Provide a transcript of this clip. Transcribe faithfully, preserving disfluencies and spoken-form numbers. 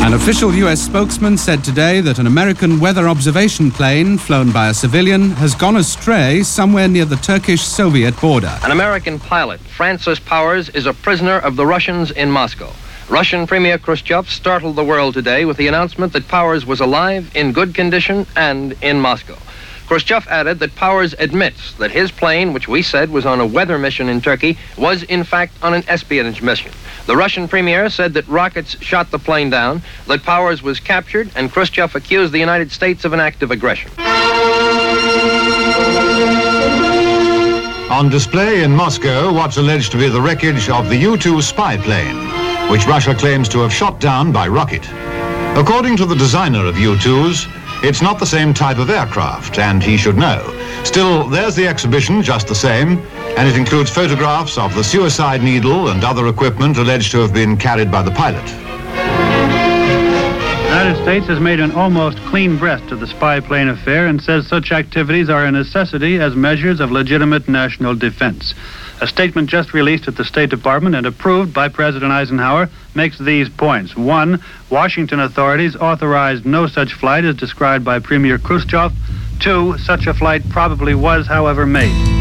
An official U S spokesman said today that an American weather observation plane flown by a civilian has gone astray somewhere near the Turkish-Soviet border. An American pilot, Francis Powers, is a prisoner of the Russians in Moscow. Russian Premier Khrushchev startled the world today with the announcement that Powers was alive, in good condition, and in Moscow. Khrushchev added that Powers admits that his plane, which we said was on a weather mission in Turkey, was in fact on an espionage mission. The Russian premier said that rockets shot the plane down, that Powers was captured, and Khrushchev accused the United States of an act of aggression. On display in Moscow, what's alleged to be the wreckage of the U two spy plane, which Russia claims to have shot down by rocket. According to the designer of U twos, it's not the same type of aircraft, and he should know. Still, there's the exhibition just the same, and it includes photographs of the suicide needle and other equipment alleged to have been carried by the pilot. The United States has made an almost clean breast of the spy plane affair and says such activities are a necessity as measures of legitimate national defense. A statement just released at the State Department and approved by President Eisenhower makes these points. One, Washington authorities authorized no such flight as described by Premier Khrushchev. Two, such a flight probably was, however, made.